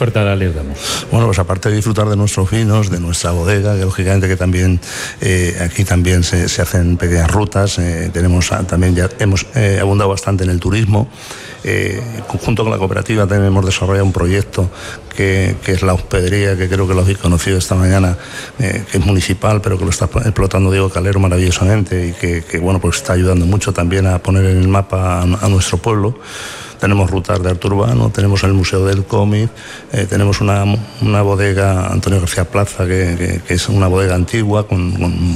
oferta les damos? Bueno, pues aparte de disfrutar de nuestros vinos, de nuestra bodega, que lógicamente que también aquí también se hacen pequeñas rutas, también ya hemos abundado bastante en el turismo. Junto con la cooperativa también hemos desarrollado un proyecto que es la hospedería, que creo que lo habéis conocido esta mañana, que es municipal, pero que lo está explotando Diego Calero maravillosamente y que bueno, pues está ayudando mucho también a poner en el mapa a nuestro pueblo. Tenemos rutas de arte urbano, tenemos el Museo del Cómic, tenemos una bodega, Antonio García Plaza, que es una bodega antigua con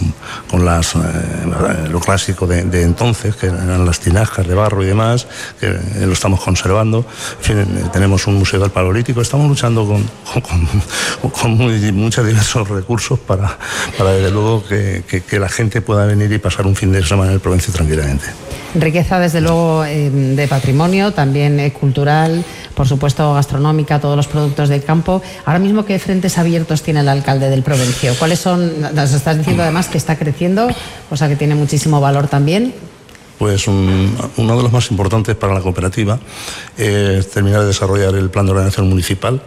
lo clásico de entonces, que eran las tinajas de barro y demás, que lo estamos conservando. En fin, tenemos un museo del Paleolítico. Estamos luchando con muchos diversos recursos para desde luego que la gente pueda venir y pasar un fin de semana en el Provencio tranquilamente. Riqueza, desde luego, de patrimonio, también cultural, por supuesto gastronómica, todos los productos del campo. Ahora mismo, ¿qué frentes abiertos tiene el alcalde del Provencio? ¿Cuáles son? Nos estás diciendo además que está creciendo, cosa que tiene muchísimo valor también. Pues uno de los más importantes para la cooperativa es terminar de desarrollar el plan de ordenación municipal,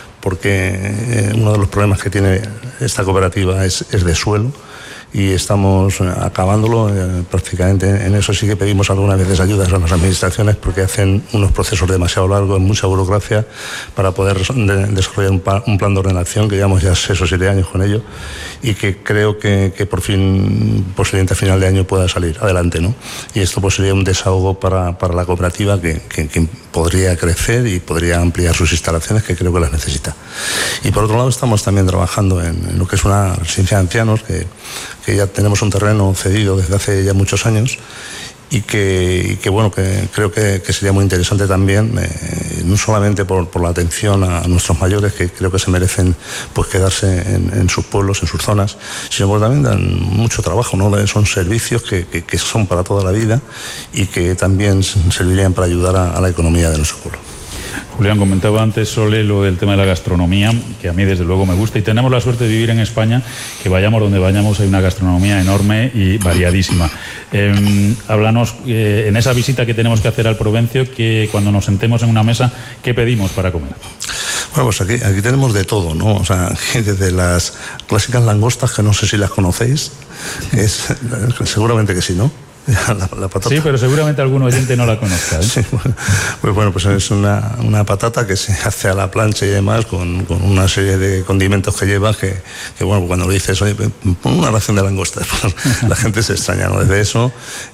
porque uno de los problemas que tiene esta cooperativa es de suelo, y estamos acabándolo prácticamente. En eso sí que pedimos algunas veces ayudas a las administraciones, porque hacen unos procesos demasiado largos, mucha burocracia, para poder desarrollar un plan de ordenación, que llevamos ya 6 o 7 años con ello, y que creo que por fin, posiblemente a final de año, pueda salir adelante, ¿no? Y esto pues sería un desahogo para la cooperativa que podría crecer y podría ampliar sus instalaciones, que creo que las necesita. Y por otro lado, estamos también trabajando en lo que es una residencia de ancianos, que ya tenemos un terreno cedido desde hace ya muchos años, y que bueno, que creo que sería muy interesante también, no solamente por la atención a nuestros mayores, que creo que se merecen pues quedarse en sus pueblos, en sus zonas, sino porque también dan mucho trabajo, ¿no? Son servicios que son para toda la vida y que también servirían para ayudar a la economía de nuestro pueblo. Julián, comentaba antes Sole lo del tema de la gastronomía, que a mí desde luego me gusta, y tenemos la suerte de vivir en España, que vayamos donde vayamos hay una gastronomía enorme y variadísima. Háblanos, en esa visita que tenemos que hacer al Provencio, que cuando nos sentemos en una mesa, ¿qué pedimos para comer? Bueno, pues aquí tenemos de todo, ¿no? O sea, desde las clásicas langostas, que no sé si las conocéis, seguramente que sí, ¿no? La patata. Sí, pero seguramente algún oyente no la conozca, ¿eh? Sí, pues es una patata que se hace a la plancha y demás, con una serie de condimentos que lleva, que bueno, cuando lo dices, oye, pon una ración de langostas, pues la gente se extraña, ¿no? Desde eso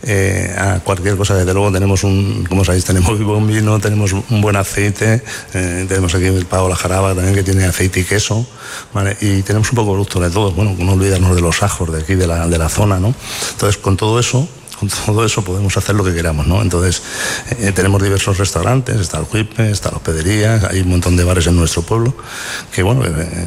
a cualquier cosa. Desde luego tenemos como sabéis, tenemos buen vino, tenemos un buen aceite, tenemos aquí el Pavo La Jaraba también, que tiene aceite y queso, ¿vale? Y tenemos un poco de producto de todo, bueno, no olvidarnos de los ajos de aquí, de la zona, ¿no? Entonces, con todo eso podemos hacer lo que queramos, ¿no? Entonces, tenemos diversos restaurantes, está el Juipe, está la hospedería, hay un montón de bares en nuestro pueblo, que bueno,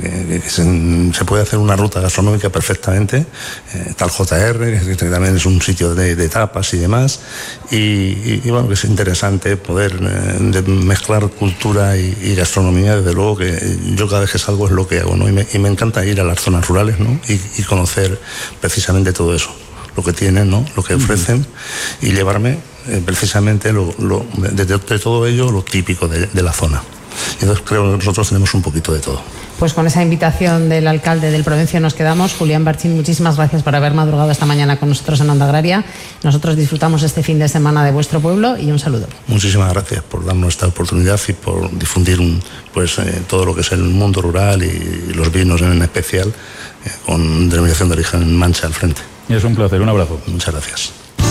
se puede hacer una ruta gastronómica perfectamente. Está el JR, que también es un sitio de tapas y demás, y bueno, que es interesante poder mezclar cultura y gastronomía. Desde luego que yo cada vez que salgo es lo que hago, ¿no? Y me encanta ir a las zonas rurales, ¿no? Y conocer precisamente todo eso, lo que tienen, ¿no? Lo que ofrecen, y llevarme precisamente de todo ello lo típico de la zona. Y entonces creo que nosotros tenemos un poquito de todo. Pues con esa invitación del alcalde del Provencio nos quedamos. Julián Barchín, muchísimas gracias por haber madrugado esta mañana con nosotros en Onda Agraria. Nosotros disfrutamos este fin de semana de vuestro pueblo, y un saludo. Muchísimas gracias por darnos esta oportunidad y por difundir todo lo que es el mundo rural y los vinos en especial, con denominación de origen Mancha al frente. Es un placer, un abrazo. Muchas gracias.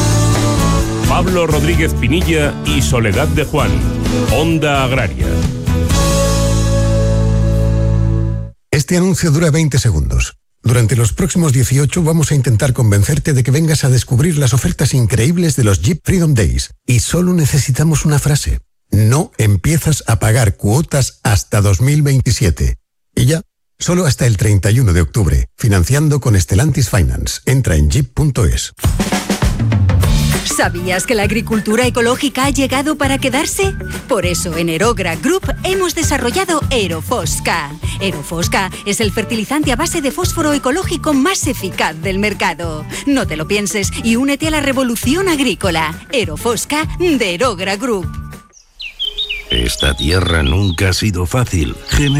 Pablo Rodríguez Pinilla y Soledad de Juan, Onda Agraria. Este anuncio dura 20 segundos. Durante los próximos 18 vamos a intentar convencerte de que vengas a descubrir las ofertas increíbles de los Jeep Freedom Days. Y solo necesitamos una frase. No empiezas a pagar cuotas hasta 2027. Y ya. Solo hasta el 31 de octubre, financiando con Stellantis Finance. Entra en jeep.es. ¿Sabías que la agricultura ecológica ha llegado para quedarse? Por eso en Aerogra Group hemos desarrollado Aerofosca. Aerofosca es el fertilizante a base de fósforo ecológico más eficaz del mercado. No te lo pienses y únete a la revolución agrícola. Aerofosca de Aerogra Group. Esta tierra nunca ha sido fácil.